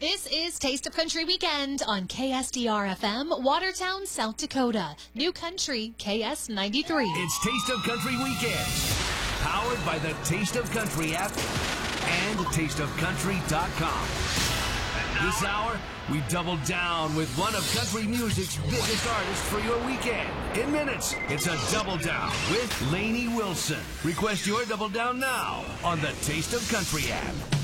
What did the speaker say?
This is Taste of Country Weekend on KSDR-FM, Watertown, South Dakota. New Country, KS93. It's Taste of Country Weekend, powered by the Taste of Country app and tasteofcountry.com. This hour, we double down with one of country music's biggest artists for your weekend. In minutes, it's a Double Down with Lainey Wilson. Request your Double Down now on the Taste of Country app.